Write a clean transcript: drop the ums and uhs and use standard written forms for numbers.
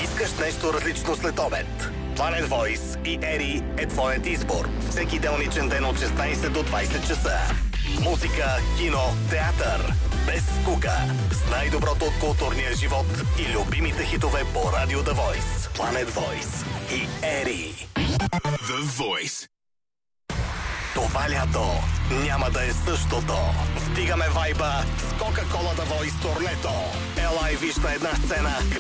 Искаш нещо различно след обед? Planet Voice и Ери е твоят избор. Всеки делничен ден от 16 до 20 часа. Музика, кино, театър. Без скука. С най-доброто от културния живот и любимите хитове по радио The Voice. Planet Voice и Ери. The Voice. Това лято няма да е същото. Вдигаме вайба с Coca-Cola The Voice турнето. Ела и виж на една сцена